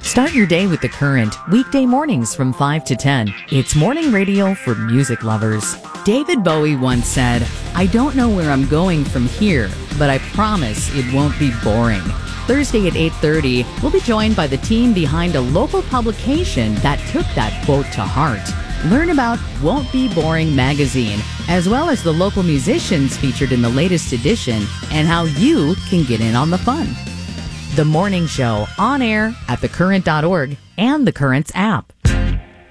Start your day with The Current, weekday mornings from 5 to 10. It's morning radio for music lovers. David Bowie once said, "I don't know where I'm going from here, but I promise it won't be boring." Thursday at 8:30, we'll be joined by the team behind a local publication that took that quote to heart. Learn about Won't Be Boring magazine, as well as the local musicians featured in the latest edition and how you can get in on the fun. The Morning Show, on air at thecurrent.org and The Current's app.